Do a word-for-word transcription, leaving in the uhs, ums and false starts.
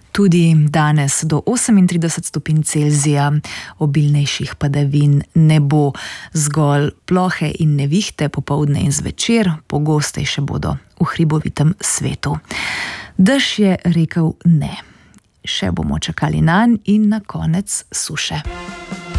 Tudi danes do osemintrideset stopinj Celzija, obilnejših padavin ne bo, zgolj plohe in nevihte popoldne in zvečer, pogostejše bodo v hribovitem svetu. Dež je rekel ne. Še bomo čakali nanj in na konec suše.